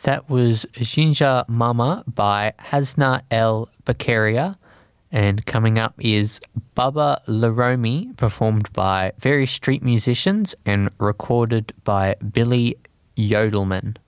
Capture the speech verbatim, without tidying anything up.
That was Ginger Mama by Hasna El Bakaria. And coming up is Bubba Laromi, performed by various street musicians and recorded by Billy Yodelman.